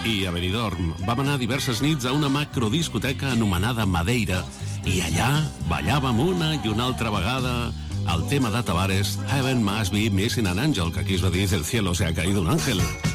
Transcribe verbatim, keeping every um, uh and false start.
I a Benidorm vam anar diverses nits a una macrodiscoteca anomenada Madeira i allà ballàvem una i una altra vegada el tema de Tavares, Heaven Must Be Missing an Angel, que aquí es va dir Del cielo se ha caído un ángel.